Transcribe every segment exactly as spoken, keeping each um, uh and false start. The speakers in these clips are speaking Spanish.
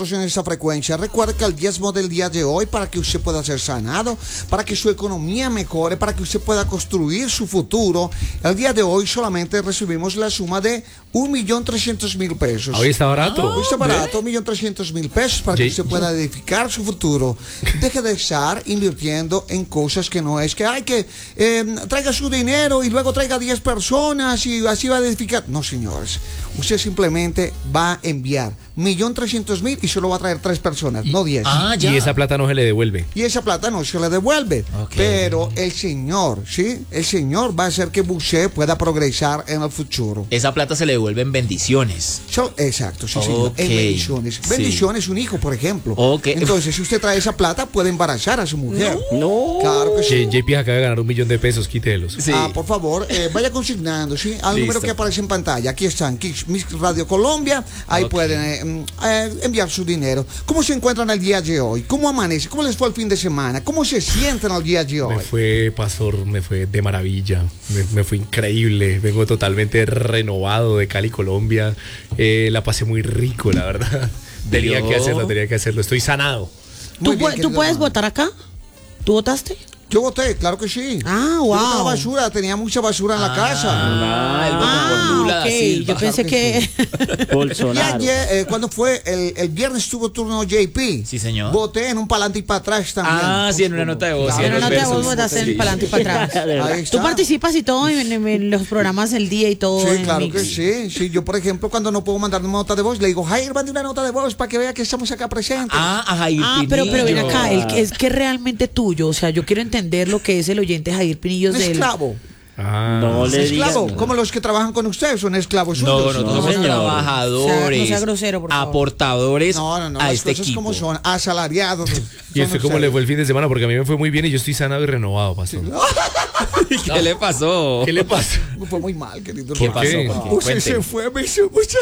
en esta frecuencia. Recuerde que el diezmo del día de hoy, para que usted pueda ser sanado, para que su economía mejore, para que usted pueda construir su futuro, el día de hoy solamente recibimos la suma de un millón trescientos mil pesos. Hoy está barato. Hoy está barato, un millón trescientos mil pesos para que usted pueda edificar su futuro. Deje de estar invirtiendo en cosas que no es que hay que eh, traiga su dinero y luego traiga diez personas y así va a edificar. No, señores. Usted simplemente va a enviar millón trescientos mil y solo va a traer tres personas, no diez. Ah, y esa plata no se le devuelve. Y esa plata no se le devuelve. Okay. Pero el Señor, ¿sí? El Señor va a hacer que usted pueda progresar en el futuro. Esa plata se le devuelve en bendiciones. So, exacto, sí, okay. señor. En bendiciones. Sí. Bendiciones, un hijo, por ejemplo. Okay. Entonces, si usted trae esa plata, puede embarazar a su mujer. No. no. Claro que sí. J P acaba de ganar un millón de pesos, quítelos. Sí. Ah, por favor, eh, vaya consignando, ¿sí? Al Listo. número que aparece en pantalla. Aquí están, Mix Radio Colombia. Ahí okay. pueden eh, eh, enviar su dinero. ¿Cómo se encuentran el día de hoy? ¿Cómo amanece? ¿Cómo les fue el fin de semana? ¿Cómo se sienten el día de hoy? Me fue, pastor, me fue de maravilla. Me, me fue increíble. Vengo totalmente renovado de Cali, Colombia. Eh, la pasé muy rico, la verdad. Tenía Dios. que hacerlo, tenía que hacerlo. Estoy sanado. ¿Tú, bien, ¿tú puedes votar acá? ¿Tú votaste? Yo voté, claro que sí. Ah, wow. Yo tenía basura, tenía mucha basura en ah, la casa. Ah, el ah Lula okay. Yo pensé que... que... Bolsonaro. Y ayer, eh, cuando fue, el, el viernes tuvo turno J P. Sí, señor. Voté en un palante y para atrás también. Ah, sí, en una nota de voz. Claro, sí, en una nota de voz votaste en palante y para atrás. Tú participas y todo en, en, en los programas del día y todo. Sí, claro que sí. Sí, yo, por ejemplo, cuando no puedo mandar una nota de voz, le digo, Jair, mande una nota de voz para que vea que estamos acá presentes. Ah, a Jair Ah, pero, pero ven acá, el, es que es realmente tuyo. O sea, yo quiero entender lo que es el oyente Jair Pinillos del... esclavo. Ah, no le esclavo, digas, como los que trabajan con ustedes son esclavos suyos. No, no, no, somos no, trabajadores, o sea, no sea grosero, por favor. aportadores no, no, no, a las este cosas equipo. como son, asalariados. ¿Y este cómo le fue el fin de semana? Porque a mí me fue muy bien y yo estoy sanado y renovado, pastor. ¿Qué no. le pasó? ¿Qué le pasó? Me fue muy mal, querido. ¿Qué pasó? ¿Qué? Usted se fue, me hizo mucha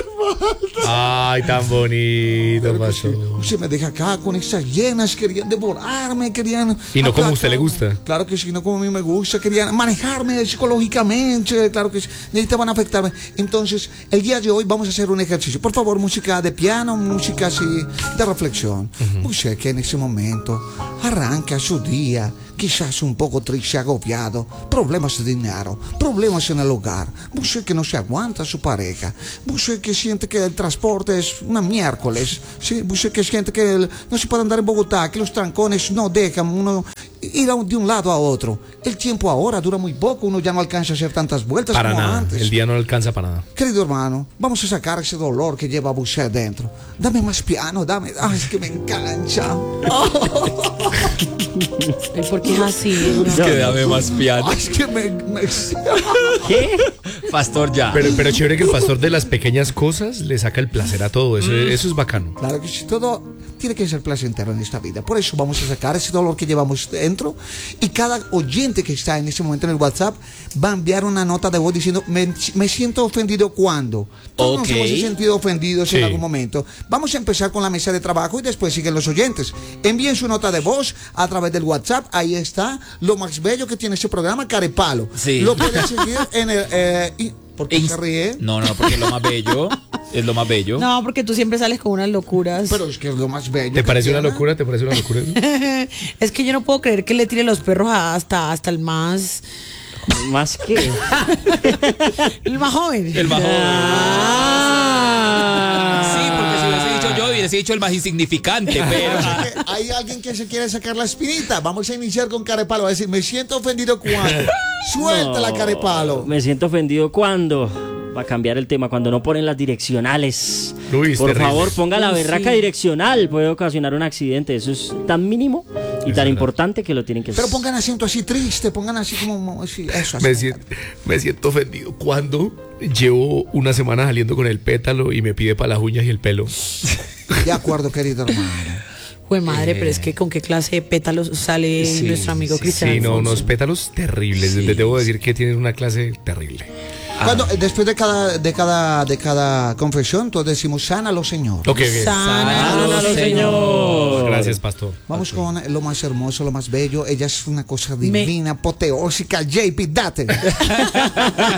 falta. Ay, tan bonito pasó. Sí. Usted me deja acá con esas llenas, querían devorarme, querían... Y no acá, como a usted le gusta. Claro que sí, no como a mí me gusta, querían manejarme psicológicamente, claro que sí, necesitaban afectarme. Entonces, el día de hoy vamos a hacer un ejercicio. Por favor, música de piano, música así de reflexión. Uh-huh. Usted que en ese momento arranca su día, quizás un poco triste, agobiado, problemas de dinero, problemas en el hogar, usted que no se aguanta a su pareja, usted que siente que el transporte es una miércoles, ¿sí? Usted que siente que el, no se puede andar en Bogotá, que los trancones no dejan uno ir de un lado a otro. El tiempo ahora dura muy poco, uno ya no alcanza a hacer tantas vueltas para como nada. antes. El día no alcanza para nada. Querido hermano, vamos a sacar ese dolor que lleva usted dentro. Dame más piano, dame, ay, es que me engancha. Oh. ¿Por qué es así? Es que dame más piano. Ay, es que me, me... ¿Qué? Pastor ya. Pero, pero chévere que el pastor de las pequeñas cosas le saca el placer a todo. Eso, mm. eso es bacano. Claro que sí, todo tiene que ser placentero en esta vida. Por eso vamos a sacar ese dolor que llevamos dentro. Y cada oyente que está en este momento en el WhatsApp va a enviar una nota de voz diciendo, me, me siento ofendido cuando. Todos okay. nos hemos sentido ofendidos sí. en algún momento. Vamos a empezar con la mesa de trabajo y después siguen los oyentes. Envíen su nota de voz a través del WhatsApp. Ahí está lo más bello que tiene este programa, Carepalo. Sí. Lo pueden seguir en el... Eh, y, ¿Por qué se ríe? No, no, porque es lo más bello. Es lo más bello. No, porque tú siempre sales con unas locuras. Pero es que es lo más bello. ¿Te parece una locura? ¿Te parece una locura? Es que yo no puedo creer que le tire los perros hasta, hasta el más... ¿Más qué? El más joven. El más joven. Ah. Sí, porque si hubiese dicho yo, hubiese dicho el más insignificante. Pero hay alguien que se quiere sacar la espinita. Vamos a iniciar con Carepalo. A decir, me siento ofendido cuando. Suelta la no, Carepalo. Me siento ofendido cuando. Va a cambiar el tema, cuando no ponen las direccionales. Luis, por terrible. favor, ponga la berraca sí. direccional. Puede ocasionar un accidente. Eso es tan mínimo y es tan verdad. importante que lo tienen que hacer. Pero pongan acento así triste, pongan así como así, eso, así. Me, siento, me siento ofendido cuando llevo una semana saliendo con el pétalo y me pide para las uñas y el pelo. De acuerdo, querido hermano. Pues madre, eh, pero es que con qué clase de pétalos sale sí, nuestro amigo sí, Cristian. Sí, no, unos pétalos terribles. Sí, Les debo decir sí. que tienen una clase terrible. Cuando, después de cada, de cada, de cada confesión, todos decimos, sánalo, Señor. Okay, okay. Sánalo, Sánalo, Señor. Gracias, pastor. Vamos okay. con lo más hermoso, lo más bello. Ella es una cosa divina, Me... apoteósica. J P, date.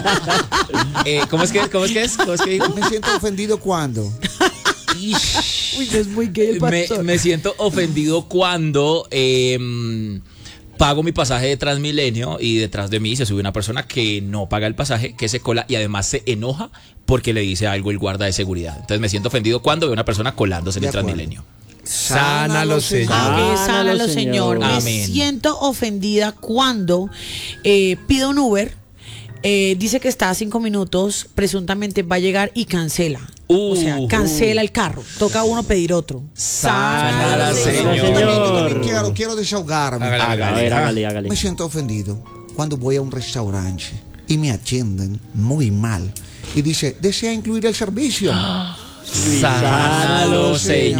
eh, ¿Cómo es que, cómo es que es? ¿Cómo es que digo? Me siento ofendido cuando. Uy, es muy gay el Me, pastor. me siento ofendido cuando eh, pago mi pasaje de Transmilenio y detrás de mí se sube una persona que no paga el pasaje, que se cola y además se enoja porque le dice algo el guarda de seguridad. Entonces me siento ofendido cuando veo una persona colándose en De el acuerdo. Transmilenio. Sánalo, Señor. Ah, Sánalo, sánalo, Señor. Señor. Me Amén. siento ofendida cuando eh, pido un Uber, eh, dice que está a cinco minutos, presuntamente va a llegar y cancela. o sea, Uh, cancela el carro. Toca a uno pedir otro. Sánala, Señor. Yo también, yo también Señor. quiero, quiero desahogarme. Hágale, A hágale. ver, hágale, hágale. Me siento ofendido cuando voy a un restaurante y me atienden muy mal y dice, ¿desea incluir el servicio? Sánalo,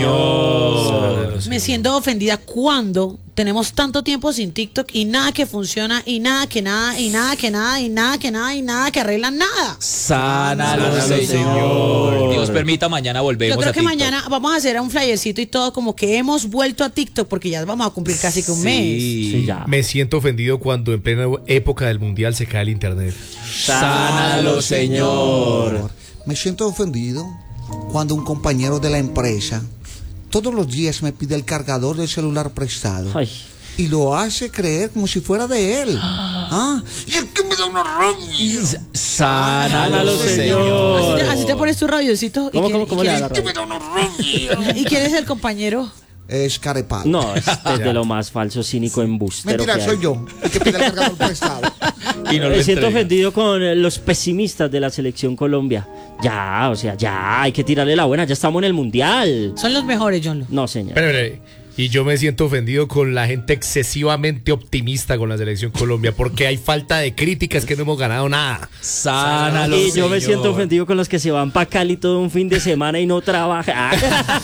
Señor. Me siento ofendida cuando tenemos tanto tiempo sin TikTok y nada que funciona y nada que nada y nada que nada y nada que nada y nada que arregla nada. Sánalo, Sánalo, Señor. Dios permita, mañana volvemos Yo creo a que TikTok. mañana vamos a hacer un flyercito y todo como que hemos vuelto a TikTok porque ya vamos a cumplir casi que un mes. Sí, ya. Me siento ofendido cuando en plena época del mundial se cae el internet. Sánalo, Señor. Me siento ofendido cuando un compañero de la empresa todos los días me pide el cargador del celular prestado. Ay. Y lo hace creer como si fuera de él. ¿Ah? Y es que me da una rabia. Sánalo, Señor. Señor. Así te, así te pones tu radiocito. ¿Y ¿Cómo, quién- cómo, cómo y le quién da es- la Que me da una rabia. ¿Y quién es el compañero? Es carepal. No, es de lo más falso, cínico, embustero. Mentira, que hay. soy yo el que pide el cargador prestado. Y no lo Me siento entrega. ofendido con eh, los pesimistas de la selección Colombia. Ya, o sea, ya, hay que tirarle la buena, ya estamos en el mundial. Son los mejores, John. Lo. No, señor. Espere, espere. Y yo me siento ofendido con la gente excesivamente optimista con la selección Colombia, porque hay falta de críticas que no hemos ganado nada. Sánalo, Y yo me Señor. siento ofendido con los que se van para Cali todo un fin de semana y no trabajan.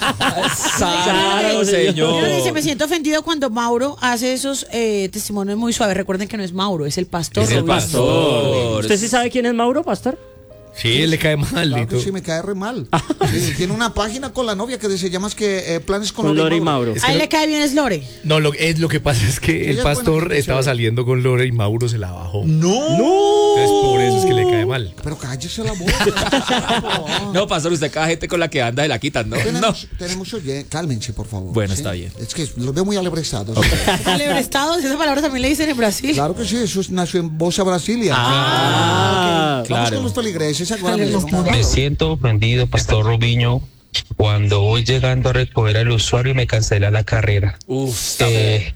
Sánalo, Mira, dice, Señor. me siento ofendido cuando Mauro hace esos eh, testimonios muy suaves. Recuerden que no es Mauro, es el pastor. Es el Rubén. pastor. ¿Usted sí sabe quién es Mauro, pastor? Sí, él le cae mal. Claro Lito. que sí, me cae re mal. Sí, tiene una página con la novia que se llama es que eh, Planes con, Con Lore y Mauro. Es A que él lo- le cae bien es Lore. No, lo, es, lo que pasa es que Ella el es pastor buena gente, estaba chévere. saliendo con Lore y Mauro se la bajó. No. Entonces por eso es que le cae mal. Pero cállese la boca. No, pastor, usted cada gente con la que anda se la quitan, ¿no? No. Tenemos, tenemos oye, cálmense, por favor. Bueno, está bien. Es que los veo muy alebrestados. Alebrestados, esa palabra también le dicen en Brasil. Claro que sí, eso es- nació en Bosa, Brasilia. Ah, Vamos claro. con los feligreses, acuérdense. Me siento ofendido, Pastor Rubiño, cuando voy llegando a recoger al usuario y me cancela la carrera. Uf, está Eh,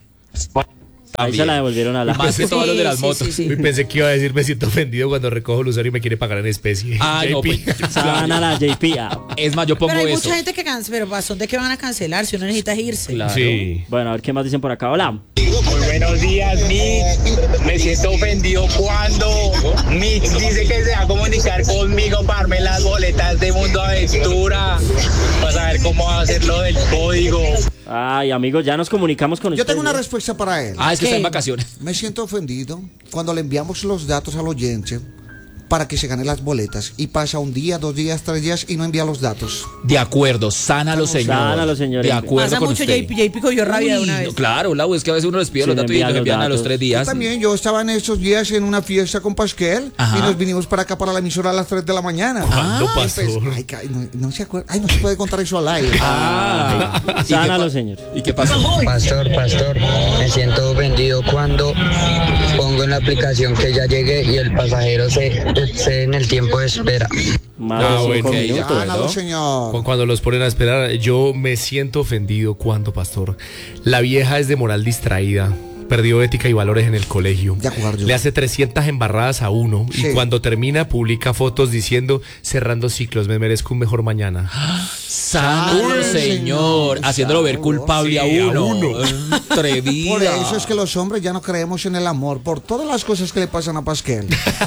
ahí se la devolvieron a la. Más que todos los de las Sí, motos. sí, sí. Y pensé que iba a decir me siento ofendido cuando recojo el usuario y me quiere pagar en especie. Ah, no, J P. pues, Sana la J P. Ah. Es más, yo pongo Pero hay eso. mucha gente que cancela. Pero ¿para dónde que van a cancelar si uno necesita irse? Claro. Sí. Bueno, a ver qué más dicen por acá. Hola. Muy buenos días, Mitch. Me siento ofendido cuando Mitch dice que se va a comunicar conmigo para darme las boletas de Mundo Aventura, para saber cómo va a hacer lo del código. Ay, amigos, ya nos comunicamos con Yo ustedes. tengo una respuesta para él. Ah, es que está en ¿Qué? vacaciones. Me siento ofendido cuando le enviamos los datos al oyente para que se gane las boletas y pasa un día, dos días, tres días y no envía los datos. De acuerdo, sánalo, señor. Sánalo, señor. De acuerdo Pasa con mucho, usted. J P, J P cogió rabia de Uy, una no, vez. claro, Lau, es que a veces uno les pide Sí, los me datos y envían los los envían a los datos. tres días. También yo estaba en estos días en una fiesta con Pasquel Ajá. y nos vinimos para acá para la emisora a las tres de la mañana. ¿Cuándo Ah, pasó? pues, ay, ca- no, no se acuerda. Ay, no se puede contar eso al aire. Ah, ¿y qué Sánalo, pa- señor. ¿Y qué pasó? Pastor, pastor, me siento ofendido cuando pongo en la aplicación que ya llegué y el pasajero se excede en el tiempo de espera. Más Ah, de cinco bueno, ok, minutos. ya. Sánalo, ¿no? señor. Cu- Cuando los ponen a esperar, yo me siento ofendido cuando, pastor, la vieja es de moral distraída. Perdió ética y valores en el colegio. Ya jugar yo. Le hace trescientas embarradas a uno Sí. y cuando termina publica fotos diciendo cerrando ciclos, me merezco un mejor mañana. Sánalo, Uy, señor. señor. Haciéndolo ver Sánalo. culpable a Sí, a uno. uno. Atrevida. Por eso es que los hombres ya no creemos en el amor, por todas las cosas que le pasan a Pasquel.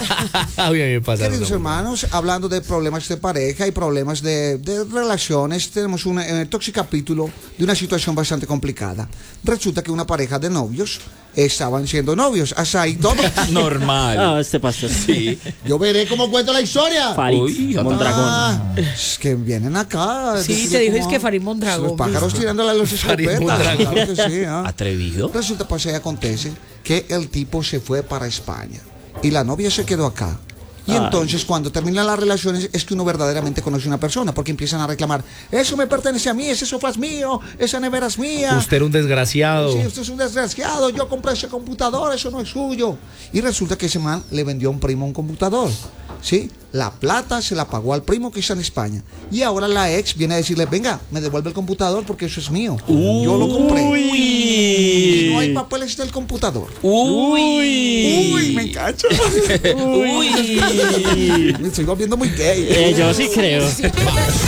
A mí me pasa Queridos eso. hermanos, hablando de problemas de pareja y problemas de, de relaciones, tenemos un eh, tóxico capítulo de una situación bastante complicada. Resulta que una pareja de novios estaban siendo novios, hasta ahí todo. Normal. Ah, este pastor. Sí. Yo veré cómo cuento la historia. Farid, Uy, Mondragón. Ah, es que vienen acá. Sí, Decir te dijo, cómo- es que Farid Mondragón. Los pájaros tirándole a los Farid escopetas. Mondragón. Claro que sí, ¿ah? Atrevido. Resulta, pasa y acontece que el tipo se fue para España y la novia se quedó acá. Y Ay. entonces cuando terminan las relaciones es que uno verdaderamente conoce a una persona, porque empiezan a reclamar, eso me pertenece a mí, ese sofá es mío, esa nevera es mía. Usted era un desgraciado. Sí, usted es un desgraciado, yo compré ese computador, eso no es suyo. Y resulta que ese man le vendió a un primo un computador. ¿Sí? La plata se la pagó al primo que está en España. Y ahora la ex viene a decirle, venga, me devuelve el computador porque eso es mío. Yo lo compré. Y no hay papeles del computador. Uy. Uy, me engancha. Uy. Me estoy volviendo muy gay. Eh, yo sí creo.